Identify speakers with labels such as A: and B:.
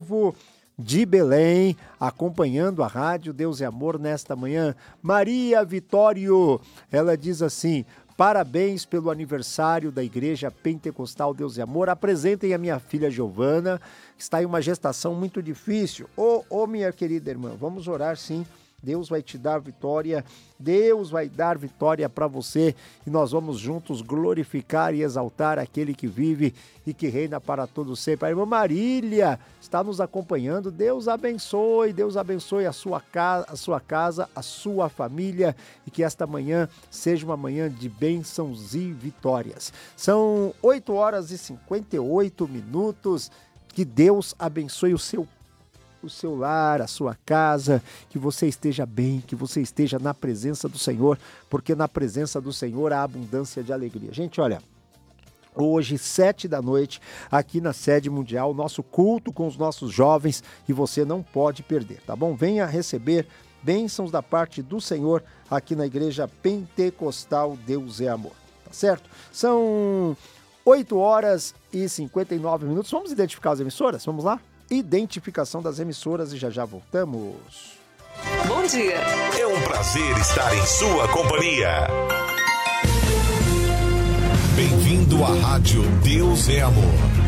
A: povo de Belém, acompanhando a Rádio Deus e Amor nesta manhã. Maria Vitório, ela diz assim: parabéns pelo aniversário da Igreja Pentecostal Deus e Amor. Apresentem a minha filha Giovana, que está em uma gestação muito difícil. Ô, minha querida irmã, vamos orar sim. Deus vai te dar vitória, Deus vai dar vitória para você e nós vamos juntos glorificar e exaltar aquele que vive e que reina para todos sempre. A irmã Marília está nos acompanhando, Deus abençoe a sua casa, a sua família e que esta manhã seja uma manhã de bênçãos e vitórias. São 8h58, que Deus abençoe o seu lar, a sua casa, que você esteja bem, que você esteja na presença do Senhor, porque na presença do Senhor há abundância de alegria. Gente, olha, hoje, 19h, aqui na sede mundial, nosso culto com os nossos jovens, e você não pode perder, tá bom? Venha receber bênçãos da parte do Senhor aqui na Igreja Pentecostal Deus é Amor, tá certo? São 8h59. Vamos identificar as emissoras? Vamos lá? Identificação das emissoras e já voltamos.
B: Bom dia.
C: É um prazer estar em sua companhia. Bem-vindo à Rádio Deus é Amor.